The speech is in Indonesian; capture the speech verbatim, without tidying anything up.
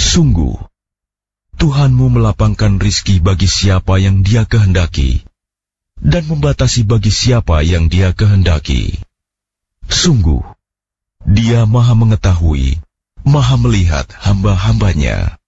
Sungguh, Tuhanmu melapangkan rizki bagi siapa yang Dia kehendaki, dan membatasi bagi siapa yang Dia kehendaki. Sungguh, Dia Maha Mengetahui, Maha Melihat hamba-hambanya.